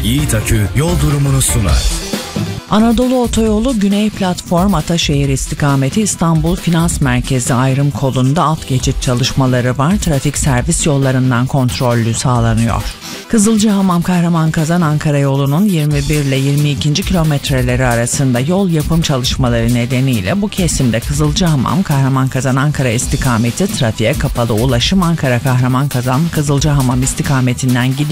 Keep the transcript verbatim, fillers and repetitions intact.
Yiğit Akü yol durumunu sunar. Anadolu Otoyolu Güney Platform Ataşehir istikameti İstanbul Finans Merkezi ayrım kolunda alt geçit çalışmaları var. Trafik servis yollarından kontrollü sağlanıyor. Kızılcahamam Kahramanmaraş Ankara yolunun yirmi bir ile yirmi ikinci kilometreleri arasında yol yapım çalışmaları nedeniyle bu kesimde Kızılcahamam Kahramanmaraş Ankara istikameti trafiğe kapalı. Ulaşım Ankara Kahramanmaraş Kızılcahamam istikametinden gidiyor.